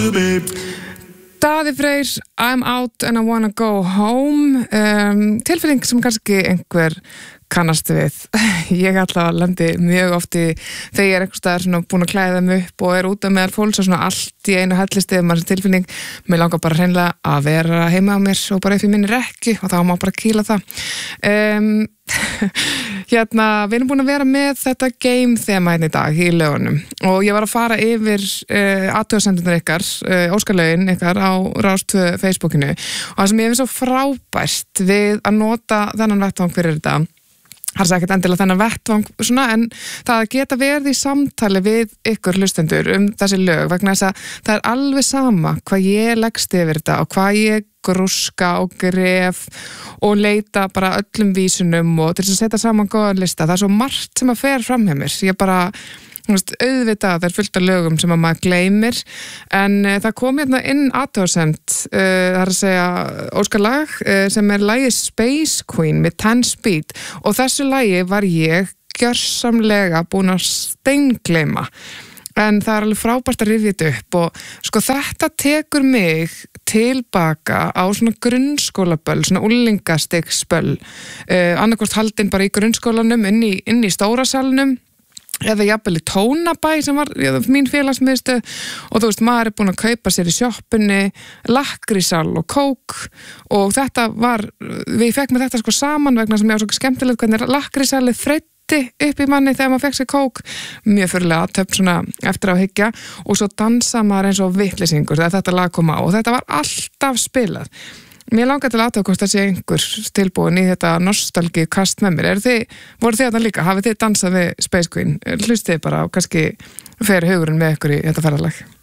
Daði Freyr, I'm out and I wanna go home. Tilfinning sem kannski einhver kannast við. Ég alltaf lendi mjög ofti þegar ég einhvers staðar svona búin að klæða mig upp og út meðal fólks og svona allt í einu hellistið maður tilfinning. Mér langar bara hreinlega að vera heima á mér og bara upp í minni rekki og þá má bara kýla það. Við erum búin að vera með þetta game þema hérna í dag í lögunum og ég var að fara yfir athugasemdirnar ykkar, óskalögin ykkar á Rás 2 Facebookinu og það sem ég finnst svo frábært við að nota þennan vettvang fyrir þetta. Það er ekkert endilega þennan vettvang svona, en það að geta verið í samtali við ykkur hlustendur þessi lög vegna þess að það er alveg sama hvað ég leggst yfir þetta og hvað ég grúska og gref og leita bara öllum vísunum og til þess að setja saman góðan lista. Það er svo margt sem að fer fram hjá mér. Ég bara auðvitað, það er fullt af lögum sem að maður gleymir en það kom hérna inn athugasemd, það er að segja óskalag sem er lagið Space Queen með 10 Speed og þessu lagi var ég gjörsamlega búin að steingleyma en það er alveg frábært að rifja þetta upp og sko þetta tekur mig tilbaka á svona grunnskólaböll, svona unglingastigsböll, annarkvort haldin bara í grunnskólanum inn í stóra salnum eða jafnvel í Tónabæ sem var mín félagsmiðstöð og þú veist, maður er búin að kaupa sér í sjoppunni lakkrísal og kók og þetta var, við fekkum þetta sko saman vegna sem ég var svo skemmtilegt hvernig lakkrísalið freyti upp í manni þegar maður fekk sér kók, mjög fyrirlega töfn svona eftir á hyggja og svo dansa maður eins og vitleysingur þegar þetta lag kom á og þetta var alltaf spilað. Mér langar til að aðtöku hvort það sé einhver tilbúin í þetta nostalgíu kast með mér. Voru þið þarna líka? Hafið þið dansað við Space Queen? Hlustið bara og kannski fer hugurinn með ykkur í þetta ferðalag.